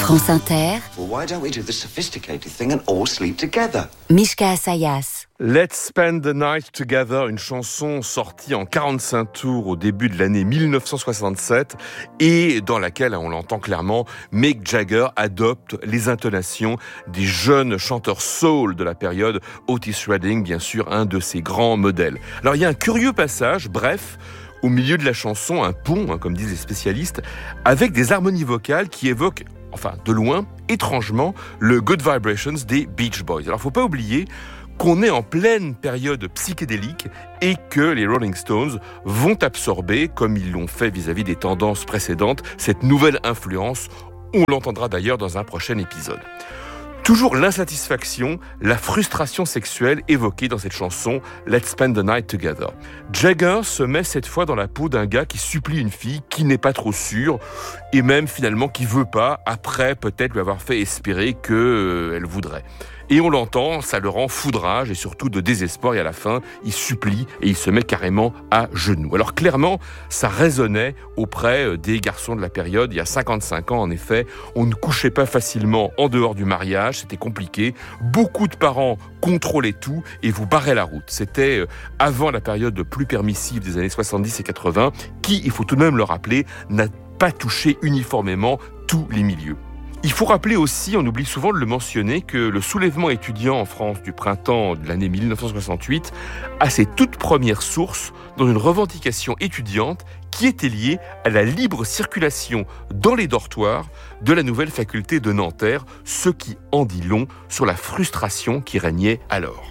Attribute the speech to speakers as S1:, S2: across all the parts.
S1: France Inter.
S2: Well, why don't we do the sophisticated thing and all sleep together?
S1: Mishka Assayas.
S3: Let's Spend the Night Together, une chanson sortie en 45 tours au début de l'année 1967 et dans laquelle, on l'entend clairement, Mick Jagger adopte les intonations des jeunes chanteurs soul de la période, Otis Redding, bien sûr, un de ses grands modèles. Alors il y a un curieux passage, bref, au milieu de la chanson, un pont, comme disent les spécialistes, avec des harmonies vocales qui évoquent, enfin de loin, étrangement, le Good Vibrations des Beach Boys. Alors faut pas oublier qu'on est en pleine période psychédélique et que les Rolling Stones vont absorber, comme ils l'ont fait vis-à-vis des tendances précédentes, cette nouvelle influence. On l'entendra d'ailleurs dans un prochain épisode. Toujours l'insatisfaction, la frustration sexuelle évoquée dans cette chanson Let's Spend the Night Together. Jagger se met cette fois dans la peau d'un gars qui supplie une fille qui n'est pas trop sûre et même finalement qui veut pas, après peut-être lui avoir fait espérer qu'elle voudrait. Et on l'entend, ça le rend foudrage et surtout de désespoir et à la fin, il supplie et il se met carrément à genoux. Alors clairement, ça résonnait auprès des garçons de la période. Il y a 55 ans, en effet, on ne couchait pas facilement en dehors du mariage, c'était compliqué. Beaucoup de parents contrôlaient tout et vous barraient la route. C'était avant la période plus permissive des années 70 et 80, qui, il faut tout de même le rappeler, n'a pas touché uniformément tous les milieux. Il faut rappeler aussi, on oublie souvent de le mentionner, que le soulèvement étudiant en France du printemps de l'année 1968 a ses toutes premières sources dans une revendication étudiante qui était liée à la libre circulation dans les dortoirs de la nouvelle faculté de Nanterre, ce qui en dit long sur la frustration qui régnait alors.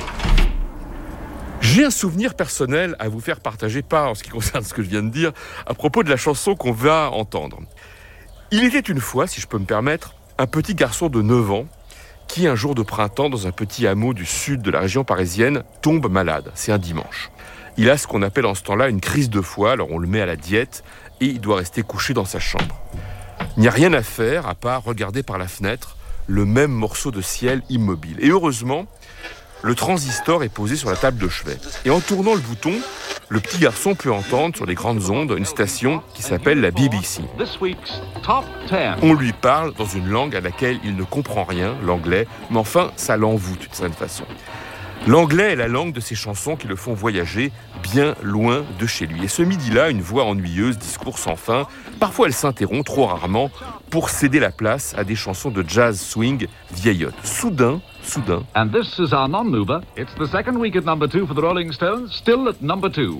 S3: J'ai un souvenir personnel à vous faire partager, pas en ce qui concerne ce que je viens de dire, à propos de la chanson qu'on va entendre. Il était une fois, si je peux me permettre, un petit garçon de 9 ans qui, un jour de printemps, dans un petit hameau du sud de la région parisienne, tombe malade. C'est un dimanche. Il a ce qu'on appelle en ce temps-là une crise de foie, alors on le met à la diète et il doit rester couché dans sa chambre. Il n'y a rien à faire à part regarder par la fenêtre le même morceau de ciel immobile. Et heureusement, le transistor est posé sur la table de chevet. Et en tournant le bouton, le petit garçon peut entendre sur les grandes ondes une station qui s'appelle la BBC. On lui parle dans une langue à laquelle il ne comprend rien, l'anglais, mais enfin, ça l'envoûte d'une certaine façon. L'anglais est la langue de ces chansons qui le font voyager bien loin de chez lui. Et ce midi-là, une voix ennuyeuse, discours sans fin, parfois elle s'interrompt, trop rarement, pour céder la place à des chansons de jazz swing vieillottes. Soudain,
S4: And this is our non-mover. It's the second week at number 2 for the Rolling Stones, still at number 2.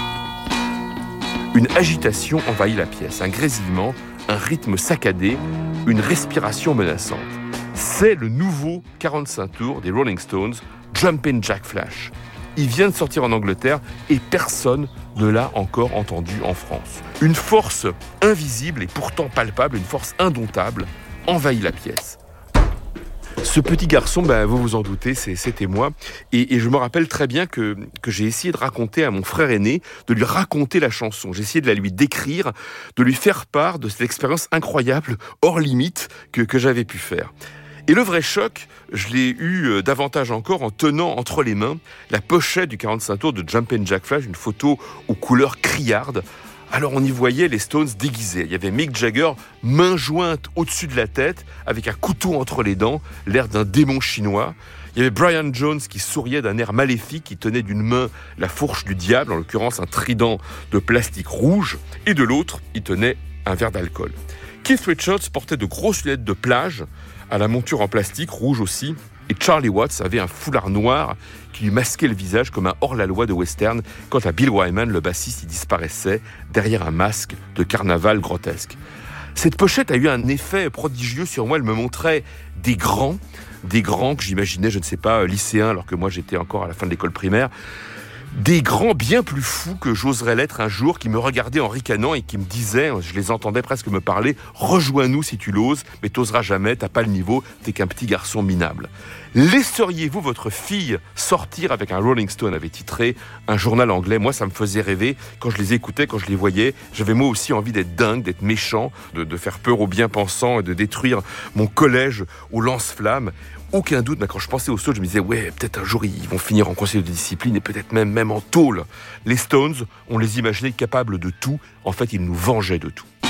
S3: Une agitation envahit la pièce, un grésillement, un rythme saccadé, une respiration menaçante. C'est le nouveau 45 tours des Rolling Stones, Jumpin' Jack Flash. Il vient de sortir en Angleterre et personne ne l'a encore entendu en France. Une force invisible et pourtant palpable, une force indomptable, envahit la pièce. Ce petit garçon, vous vous en doutez, c'était moi. Et je me rappelle très bien que j'ai essayé de raconter à mon frère aîné, de lui raconter la chanson. J'ai essayé de la lui décrire, de lui faire part de cette expérience incroyable, hors limite, que j'avais pu faire. Et le vrai choc, je l'ai eu davantage encore en tenant entre les mains la pochette du 45 tours de Jumpin' Jack Flash, une photo aux couleurs criardes. Alors on y voyait les Stones déguisés. Il y avait Mick Jagger, main jointe au-dessus de la tête, avec un couteau entre les dents, l'air d'un démon chinois. Il y avait Brian Jones qui souriait d'un air maléfique, qui tenait d'une main la fourche du diable, en l'occurrence un trident de plastique rouge, et de l'autre, il tenait un verre d'alcool. Keith Richards portait de grosses lunettes de plage, à la monture en plastique, rouge aussi, et Charlie Watts avait un foulard noir qui lui masquait le visage comme un hors-la-loi de western, quant à Bill Wyman, le bassiste, y disparaissait derrière un masque de carnaval grotesque. Cette pochette a eu un effet prodigieux sur moi, elle me montrait des grands que j'imaginais, je ne sais pas, lycéens, alors que moi j'étais encore à la fin de l'école primaire, des grands bien plus fous que j'oserais l'être un jour, qui me regardaient en ricanant et qui me disaient, je les entendais presque me parler, « Rejoins-nous si tu l'oses, mais t'oseras jamais, t'as pas le niveau, t'es qu'un petit garçon minable. » Laisseriez-vous votre fille sortir avec un Rolling Stone, avait titré un journal anglais. Moi, ça me faisait rêver quand je les écoutais, quand je les voyais. J'avais moi aussi envie d'être dingue, d'être méchant, de faire peur aux bien-pensants et de détruire mon collège au lance-flammes. Aucun doute, mais quand je pensais aux Stones, je me disais, ouais, peut-être un jour ils vont finir en conseil de discipline et peut-être même en tôle. Les Stones, on les imaginait capables de tout. En fait, ils nous vengeaient de tout.